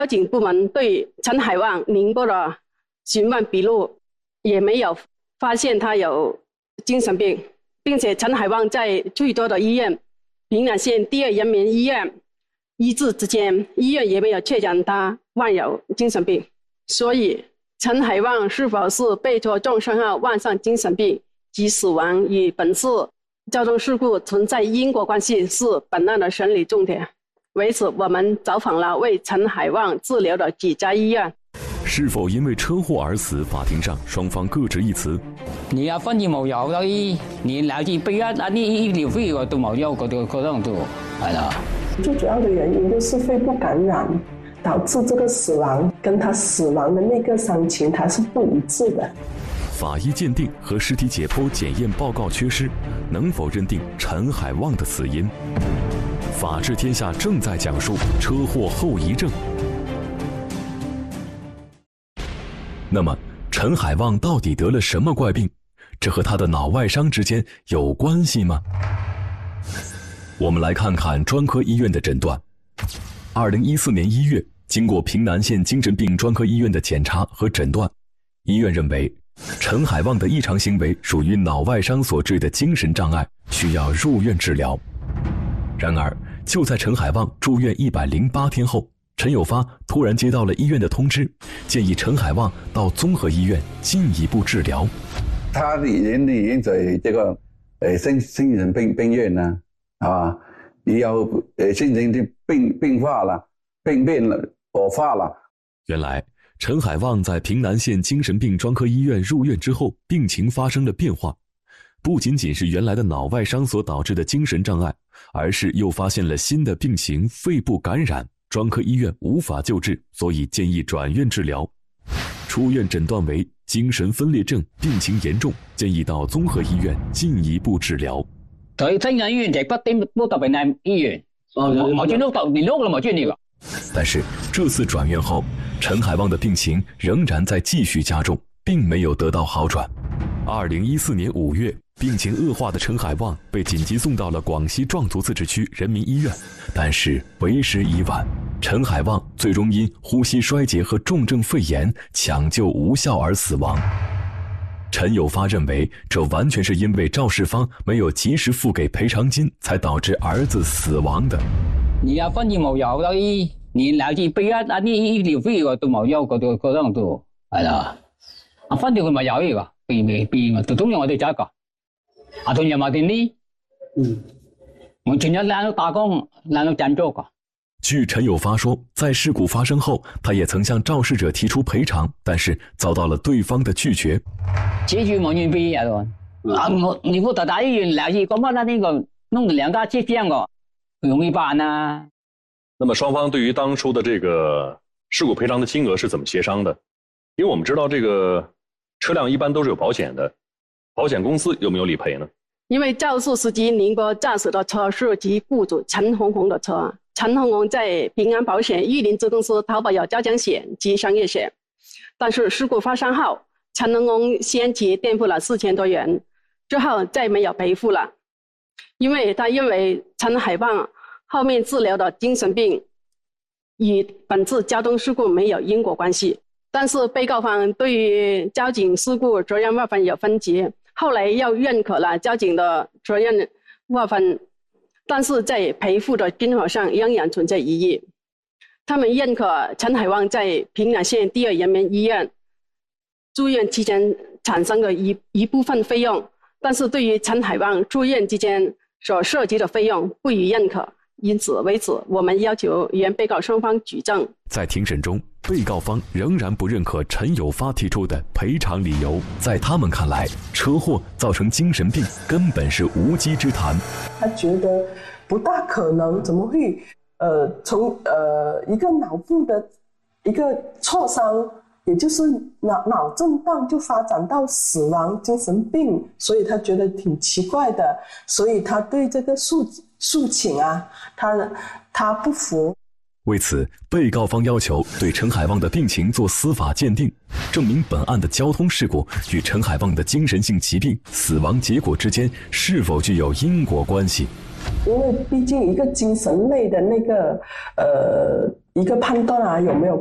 交警部门对陈海旺宁波的询问笔录也没有发现他有精神病，并且陈海旺在最多的医院平南县第2人民医院医治之间，医院也没有确诊他患有精神病。所以陈海旺是否是被托重伤后患上精神病及死亡与本次交通事故存在因果关系，是本案的审理重点。为此，我们走访了为陈海旺治疗的几家医院。 是否因为車禍而死？法庭上雙方各執一詞。 你有分業務有嗰你來自俾啲醫療費嘅都冇有嗰度係啦。 最主要的原因就是肺部感染導致這個死亡，跟他死亡的那個傷情它是不一致的。 法醫鑑定和屍體解剖檢驗報告缺失，能否認定陳海旺的死因？法治天下正在講述車禍後遺症。那麼陳海旺到底得了什麼怪病？這和他的腦外傷之間有關係嗎？我們來看看專科醫院的診斷。2014年1月，經過平南縣精神病專科醫院的檢查和診斷，醫院認為陳海旺的異常行為屬於腦外傷所致的精神障礙，需要入院治療。然而就在陳海旺住院108天後，陳友發突然接到了醫院的通知，建議陳海旺到綜合醫院進一步治療。 他已經在這個精神病院啦，係嘛？也有精神病化了，病變惡化了。 原來陳海旺在平南縣精神病專科醫院入院之後，病情發生了變化，不僅僅是原來的腦外傷所導致的精神障礙，而是又發現了新的病情肺部感染，專科醫院無法救治，所以建議轉院治療。出院診斷為精神分裂症，病情嚴重，建議到綜合醫院進一步治療。 佢精神醫院就不特別係醫院，我見到連屋都冇專業㗎。 但是這次轉院後，陳海旺的病情仍然在繼續加重，並沒有得到好轉。2014年5月，病情惡化的陳海旺被緊急送到了廣西壯族自治區人民醫院，但是為時已晚，陳海旺最終因呼吸衰竭和重症肺炎搶救無效而死亡。陳友發認為，這完全是因為肇事方沒有及時付給賠償金，才導致兒子死亡的。 你有分業務有啲，你來自俾啲醫療費嘅都冇有嗰度係啦。啊，分掉佢咪有呢個，變就通常我哋就一個。啊，同樣埋定啲，我全日爛到打工，爛到賺咗個。 據陳友發說，在事故發生後，他也曾向肇事者提出賠償，但是遭到了對方的拒絕。 接住我願俾啊，你不大醫院來去，咁乜呢個弄兩家接這個容易辦啊？ 那麼雙方對於當初的這個事故賠償的金額是怎麼協商的？因為我們知道這個車輛一般都是有保險的，保險公司有沒有理賠呢？ 因為肇事司機寧波駕駛的車是其雇主陳紅紅的車，陳紅紅在平安保險玉林子公司投保有交強險及商業險，但是事故發生後，陳紅紅先期墊付了4000多元，之後再沒有賠付了，因為他認為陳海旺後面治療的精神病與本次交通事故沒有因果關係，但是被告方對於交警事故責任劃分有分歧，後來又認可了交警的責任劃分，但是在賠付的金額上仍然存在疑義。他們認可陳海旺在平南縣第2人民醫院住院期間產生的一部分費用，但是對於陳海旺住院期間所涉及的費用不予認可。因此為此，我們要求原被告雙方舉證。 在庭審中，被告方仍然不認可陳友發提出的賠償理由。在他們看來，車禍造成精神病根本是無稽之談。 他覺得不大可能，怎麼會從一個腦部的一個挫傷，也就是腦震盪就發展到死亡精神病，所以他覺得挺奇怪的，所以他對這個訴請啊，他不服。 為此，被告方要求對陳海旺的病情做司法鑑定，證明本案的交通事故與陳海旺的精神性疾病死亡結果之間是否具有因果關係。 因为毕竟一个精神类的那个一个判断啊，有没有